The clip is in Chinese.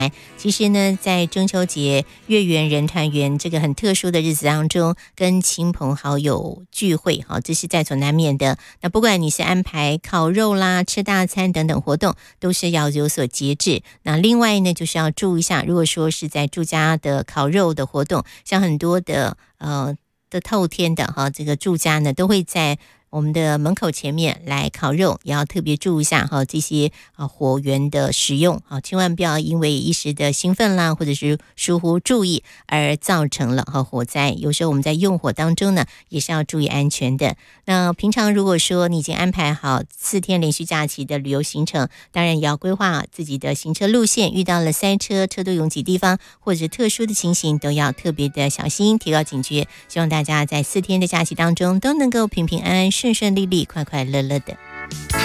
其实呢，在中秋节、月圆人团圆这个很特殊的日子当中，跟亲朋好友聚会，这是在所难免的。那不管你是安排烤肉啦、吃大餐等等活动，都是要有所节制。那另外呢，就是要注意一下，如果说是在住家的烤肉的活动，像很多的透天的这个住家呢，都会在我们的门口前面来烤肉，也要特别注意一下这些火源的使用，千万不要因为一时的兴奋啦，或者是疏忽注意而造成了火灾。有时候我们在用火当中呢，也是要注意安全的。那平常如果说你已经安排好4天连续假期的旅游行程，当然也要规划自己的行车路线，遇到了塞车、车多拥挤地方或者特殊的情形，都要特别的小心，提高警觉。希望大家在4天的假期当中都能够平平安安、顺顺利利、快快乐乐的。